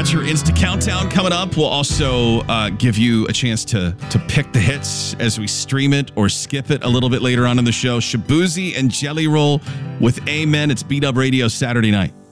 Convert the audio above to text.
got your Insta Countdown coming up. We'll also give you a chance to pick the hits as we stream it or skip it a little bit later on in the show. Shaboozey and Jelly Roll with Amen. It's B-Dub Radio Saturday night.